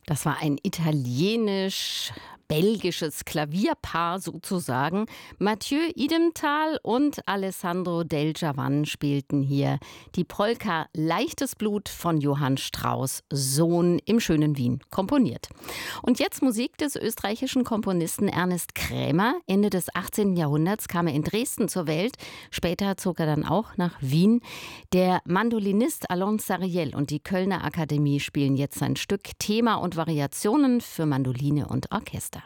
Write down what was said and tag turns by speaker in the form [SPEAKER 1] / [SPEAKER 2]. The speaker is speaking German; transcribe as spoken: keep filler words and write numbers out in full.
[SPEAKER 1] Das war ein italienisch-belgisches Klavierpaar sozusagen. Mathieu Idemthal und Alessandro Del Giavan spielten hier die Polka Leichtes Blut von Johann Strauss Sohn im schönen Wien komponiert. Und jetzt Musik des österreichischen Komponisten Ernest Krämer. Ende des achtzehnten. Jahrhunderts kam er in Dresden zur Welt. Später zog er dann auch nach Wien. Der Mandolinist Alon Sariel und die Kölner Akademie spielen jetzt sein Stück Thema und Variationen für Mandoline und Orchester.